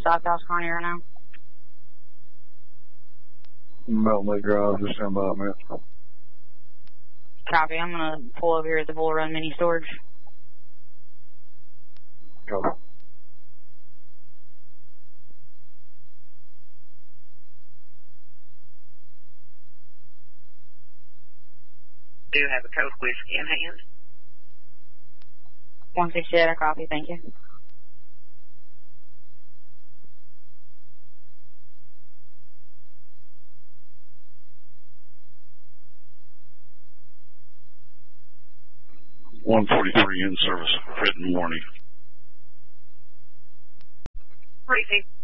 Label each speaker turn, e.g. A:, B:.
A: South House Carney right now.
B: Melton Lake Drive, just stand by, man.
A: Copy. I'm gonna pull over here at the Bull Run mini storage.
B: Copy.
C: Do you have a Coke whiskey in hand?
A: 168, I copy, thank you.
B: $143 in service. Written warning.
C: Briefing.